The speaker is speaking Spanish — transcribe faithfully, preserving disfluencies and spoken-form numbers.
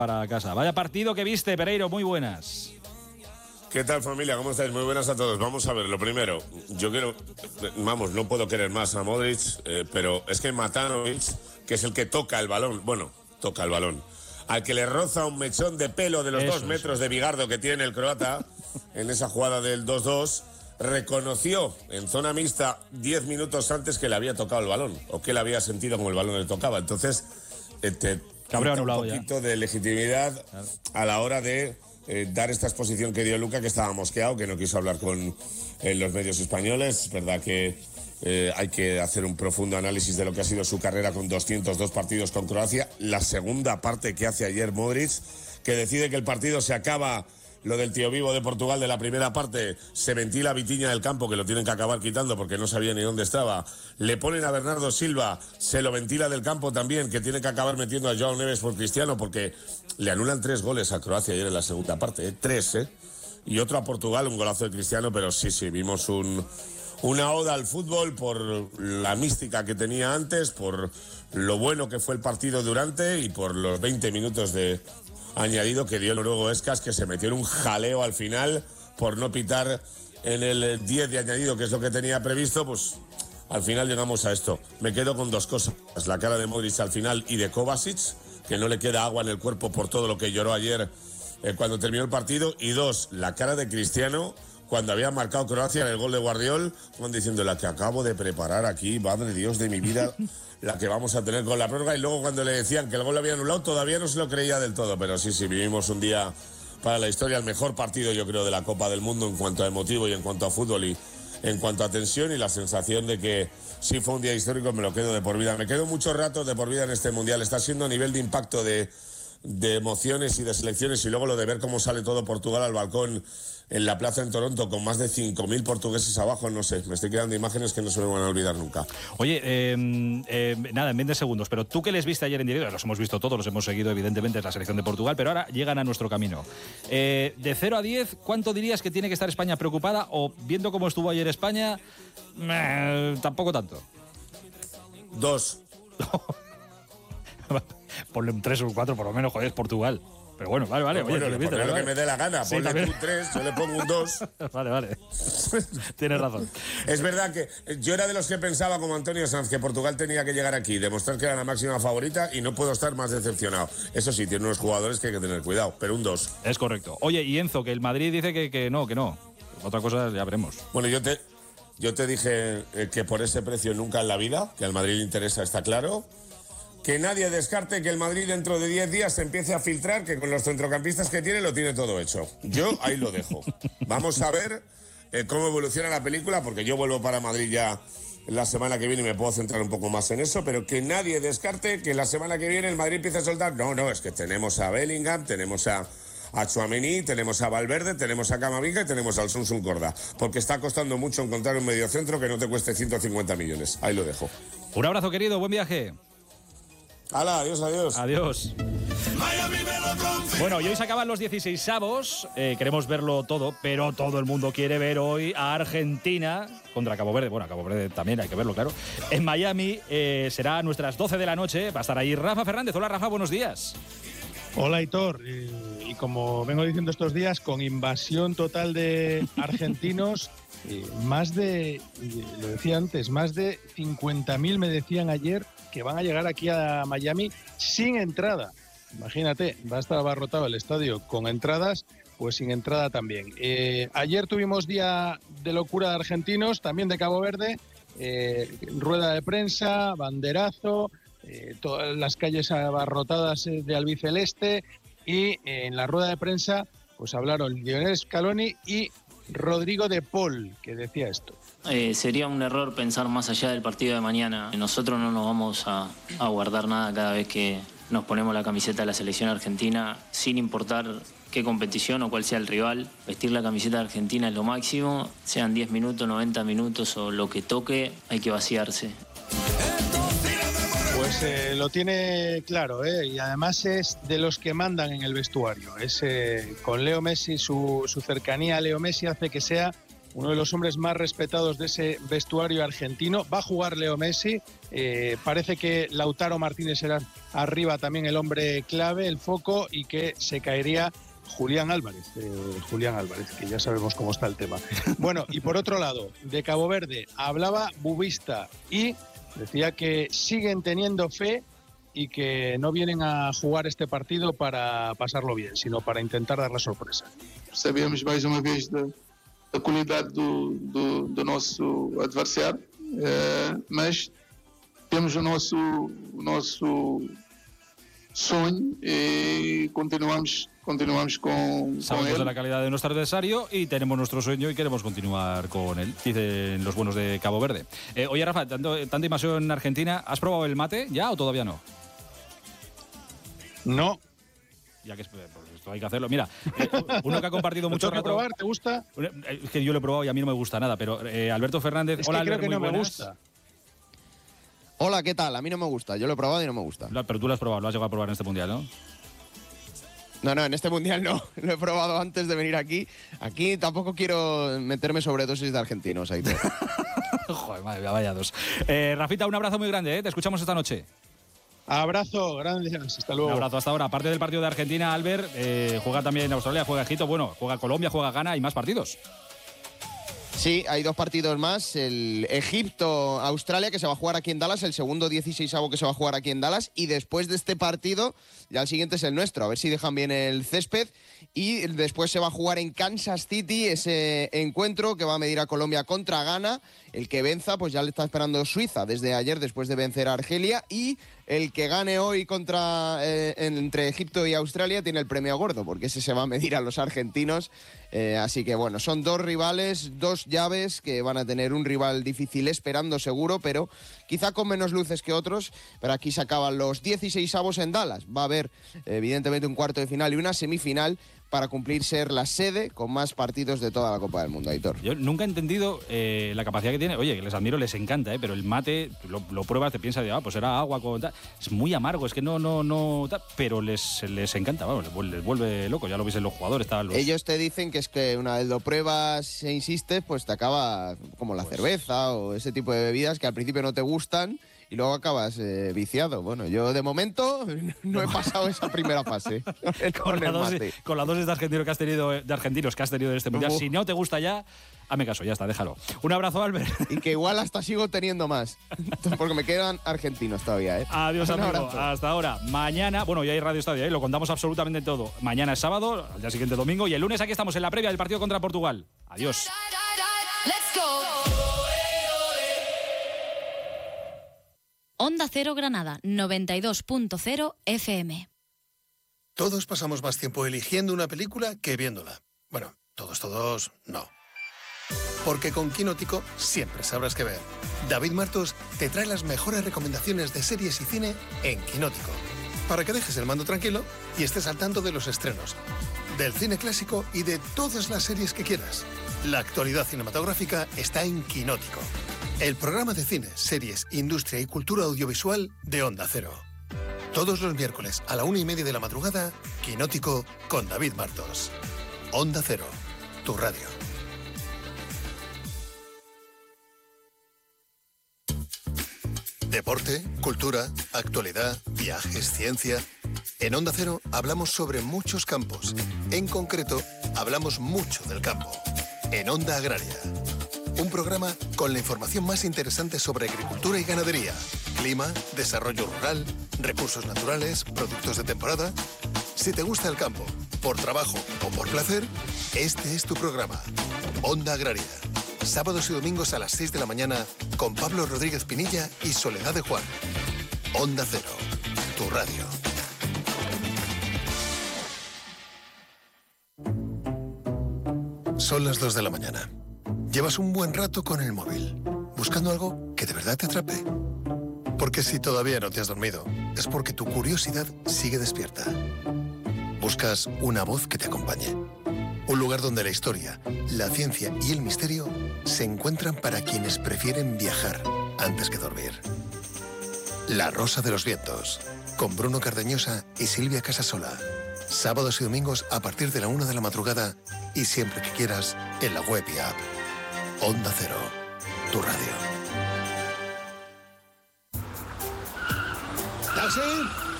para casa. Vaya partido que viste, Pereiro, muy buenas. ¿Qué tal, familia? ¿Cómo estáis? Muy buenas a todos. Vamos a ver, lo primero, yo quiero, vamos, no puedo querer más a Modric, eh, pero es que Matanovic, que es el que toca el balón, bueno, toca el balón, al que le roza un mechón de pelo de los eso, dos metros eso. de bigardo que tiene el croata en esa jugada del dos dos, reconoció en zona mixta diez minutos antes que le había tocado el balón, o que le había sentido como el balón le tocaba. Entonces, eh, te quita un poquito ya. de legitimidad claro. a la hora de eh, dar esta exposición que dio Luka, que estaba mosqueado, que no quiso hablar con eh, los medios españoles. Es verdad que eh, hay que hacer un profundo análisis de lo que ha sido su carrera con doscientos dos partidos con Croacia. La segunda parte que hace ayer Modric, que decide que el partido se acaba. Lo del tío vivo de Portugal de la primera parte, se ventila Vitinha del campo, que lo tienen que acabar quitando porque no sabía ni dónde estaba. Le ponen a Bernardo Silva, se lo ventila del campo también, que tiene que acabar metiendo a Joao Neves por Cristiano, porque le anulan tres goles a Croacia ayer en la segunda parte, ¿eh? Tres, ¿eh? Y otro a Portugal, un golazo de Cristiano, pero sí, sí, vimos un, una oda al fútbol por la mística que tenía antes, por lo bueno que fue el partido durante y por los veinte minutos de añadido que dio el noruego Escas, que se metió en un jaleo al final por no pitar en el diez de añadido, que es lo que tenía previsto. Pues al final llegamos a esto. Me quedo con dos cosas: la cara de Modric al final y de Kovacic, que no le queda agua en el cuerpo por todo lo que lloró ayer eh, cuando terminó el partido, y dos, la cara de Cristiano cuando había marcado Croacia en el gol de Guardiol, cuando diciendo: la que acabo de preparar aquí, madre Dios de mi vida, la que vamos a tener con la prórroga. Y luego cuando le decían que el gol lo había anulado, todavía no se lo creía del todo. Pero sí, sí, vivimos un día para la historia, el mejor partido, yo creo, de la Copa del Mundo en cuanto a emotivo y en cuanto a fútbol y en cuanto a tensión, y la sensación de que sí fue un día histórico. Me lo quedo de por vida. Me quedo muchos ratos de por vida en este Mundial. Está siendo a nivel de impacto de, de emociones y de selecciones, y luego lo de ver cómo sale todo Portugal al balcón en la plaza en Toronto con más de cinco mil portugueses abajo. No sé, me estoy quedando imágenes que no se me van a olvidar nunca. Oye, eh, eh, nada, en veinte segundos, pero tú que les viste ayer en directo, los hemos visto todos, los hemos seguido evidentemente, es la selección de Portugal, pero ahora llegan a nuestro camino. Eh, de cero a diez, ¿cuánto dirías que tiene que estar España preocupada? O viendo cómo estuvo ayer España, eh, tampoco tanto. Dos. Ponle un tres o un cuatro por lo menos, joder, es Portugal. Pero bueno, vale, vale. Bueno, oye, le pondré lo vale. que me dé la gana. Sí, ponle tú un tres, yo le pongo un dos. Vale, vale. Tienes razón. Es verdad que yo era de los que pensaba, como Antonio Sanz, que Portugal tenía que llegar aquí, demostrar que era la máxima favorita, y no puedo estar más decepcionado. Eso sí, tiene unos jugadores que hay que tener cuidado, pero un dos. Es correcto. Oye, y Enzo, que el Madrid dice que, que no, que no. Otra cosa ya veremos. Bueno, yo te, yo te dije que por ese precio nunca en la vida, que al Madrid le interesa, está claro. Que nadie descarte que el Madrid dentro de diez días se empiece a filtrar, que con los centrocampistas que tiene lo tiene todo hecho. Yo ahí lo dejo. Vamos a ver eh, cómo evoluciona la película, porque yo vuelvo para Madrid ya la semana que viene y me puedo centrar un poco más en eso, pero que nadie descarte que la semana que viene el Madrid empiece a soltar. No, no, es que tenemos a Bellingham, tenemos a, a Tchouaméni, tenemos a Valverde, tenemos a Camavinga y tenemos al Sunsun Corda, porque está costando mucho encontrar un mediocentro que no te cueste ciento cincuenta millones. Ahí lo dejo. Un abrazo, querido, buen viaje. ¡Hala! Adiós, adiós. Adiós. Bueno, y hoy se acaban los dieciseisavos. Eh, queremos verlo todo, pero todo el mundo quiere ver hoy a Argentina contra Cabo Verde. Bueno, a Cabo Verde también hay que verlo, claro. En Miami eh, será a nuestras doce de la noche. Va a estar ahí Rafa Fernández. Hola, Rafa, buenos días. Hola, Aitor. Eh, y como vengo diciendo estos días, con invasión total de argentinos, eh, más de, lo decía antes, más de cincuenta mil me decían ayer que van a llegar aquí a Miami sin entrada. Imagínate, va a estar abarrotado el estadio con entradas, pues sin entrada también. Eh, ayer tuvimos día de locura de argentinos, también de Cabo Verde, eh, rueda de prensa, banderazo, eh, todas las calles abarrotadas de albiceleste, y eh, en la rueda de prensa pues hablaron Lionel Scaloni y Rodrigo de Paul, que decía esto. Eh, sería un error pensar más allá del partido de mañana. Nosotros no nos vamos a, a guardar nada cada vez que nos ponemos la camiseta de la selección argentina, sin importar qué competición o cuál sea el rival. Vestir la camiseta de Argentina es lo máximo, sean diez minutos, noventa minutos o lo que toque, hay que vaciarse. Pues eh, lo tiene claro, ¿eh? Y además es de los que mandan en el vestuario. Es, eh, con Leo Messi, su, su cercanía a Leo Messi hace que sea uno de los hombres más respetados de ese vestuario argentino. Va a jugar Leo Messi, eh, parece que Lautaro Martínez será arriba también el hombre clave, el foco, y que se caería Julián Álvarez, eh, Julián Álvarez, que ya sabemos cómo está el tema. Bueno, y por otro lado, de Cabo Verde hablaba Bubista y decía que siguen teniendo fe y que no vienen a jugar este partido para pasarlo bien, sino para intentar dar la sorpresa. Sabemos mais uma vez da, da qualidade do, do, do nosso adversário, eh, mas temos o nosso, o nosso sonho e continuamos, continuamos con, Sabemos con él. de la calidad de nuestro adversario y tenemos nuestro sueño y queremos continuar con él, dicen los buenos de Cabo Verde. Eh, oye, Rafa, tanto, tanta invasión en Argentina, ¿has probado el mate ya o todavía no? No. Ya que pues esto hay que hacerlo. Mira, eh, uno que ha compartido mucho rato. rato. probar? ¿Te gusta? Es que yo lo he probado y a mí no me gusta nada, pero eh, Alberto Fernández. Es hola, que creo Albert, que muy no me buenas. gusta. Hola, ¿qué tal? A mí no me gusta. Yo lo he probado y no me gusta. Pero tú lo has probado, lo has llegado a probar en este mundial, ¿no? No, no, en este mundial no. Lo he probado antes de venir aquí. Aquí tampoco quiero meterme sobredosis de argentinos. Ahí te... Joder, madre mía, vaya dos. Eh, Rafita, un abrazo muy grande, ¿eh? Te escuchamos esta noche. Abrazo, grandes, hasta luego. Un abrazo hasta ahora. Aparte del partido de Argentina, Albert, eh, juega también Australia, juega Egipto, bueno, juega Colombia, juega Ghana y más partidos. Sí, hay dos partidos más. El Egipto-Australia, que se va a jugar aquí en Dallas, el segundo dieciseisavo que se va a jugar aquí en Dallas. Y después de este partido, ya el siguiente es el nuestro, a ver si dejan bien el césped. Y después se va a jugar en Kansas City ese encuentro que va a medir a Colombia contra Ghana. El que venza, pues ya le está esperando Suiza desde ayer, después de vencer a Argelia. Y el que gane hoy contra eh, entre Egipto y Australia tiene el premio gordo, porque ese se va a medir a los argentinos. Eh, así que bueno, son dos rivales, dos llaves que van a tener un rival difícil esperando seguro, pero quizá con menos luces que otros. Pero aquí se acaban los dieciseisavos en Dallas. Va a haber evidentemente un cuarto de final y una semifinal para cumplir ser la sede con más partidos de toda la Copa del Mundo, Aitor. Yo nunca he entendido eh, la capacidad que tiene. Oye, que les admiro, les encanta, ¿eh? Pero el mate, lo, lo pruebas, te piensas, de, ah, pues era agua con tal. Es muy amargo, es que no, no, no, tal, pero les, les encanta, vamos, les, vuelve, les vuelve loco. Ya lo veis en los jugadores. Los... Ellos te dicen que es que una vez lo pruebas e insistes, pues te acaba como la pues... cerveza o ese tipo de bebidas que al principio no te gustan y luego acabas eh, viciado. Bueno, yo de momento no he pasado esa primera fase. con, con, la dosis, con la dosis de argentinos que has tenido, de argentinos que has tenido en este mundial. Uh. Si no te gusta ya, hazme caso, ya está, déjalo. Un abrazo, Albert. Y que igual hasta sigo teniendo más, porque me quedan argentinos todavía, ¿eh? Adiós, amigo. Abrazo. Hasta ahora. Mañana, bueno, ya hay Radio Estadio, ¿eh? Lo contamos absolutamente todo. Mañana es sábado, al día siguiente domingo, y el lunes aquí estamos en la previa del partido contra Portugal. Adiós. Onda Cero Granada, noventa y dos punto cero F M. Todos pasamos más tiempo eligiendo una película que viéndola. Bueno, todos, todos, no. Porque con Quinótico siempre sabrás qué ver. David Martos te trae las mejores recomendaciones de series y cine en Quinótico. Para que dejes el mando tranquilo y estés al tanto de los estrenos, del cine clásico y de todas las series que quieras. La actualidad cinematográfica está en Quinótico. El programa de cine, series, industria y cultura audiovisual de Onda Cero. Todos los miércoles a la una y media de la madrugada, Quinótico con David Martos. Onda Cero, tu radio. Deporte, cultura, actualidad, viajes, ciencia. En Onda Cero hablamos sobre muchos campos. En concreto, hablamos mucho del campo. En Onda Agraria. Un programa con la información más interesante sobre agricultura y ganadería, clima, desarrollo rural, recursos naturales, productos de temporada. Si te gusta el campo, por trabajo o por placer, este es tu programa. Onda Agraria. Sábados y domingos a las seis de la mañana con Pablo Rodríguez Pinilla y Soledad de Juan. Onda Cero, tu radio. Son las dos de la mañana. Llevas un buen rato con el móvil, buscando algo que de verdad te atrape. Porque si todavía no te has dormido, es porque tu curiosidad sigue despierta. Buscas una voz que te acompañe. Un lugar donde la historia, la ciencia y el misterio se encuentran para quienes prefieren viajar antes que dormir. La Rosa de los Vientos, con Bruno Cardeñosa y Silvia Casasola. Sábados y domingos a partir de la una de la madrugada y siempre que quieras en la web y app. Onda Cero, tu radio. ¿Taxi?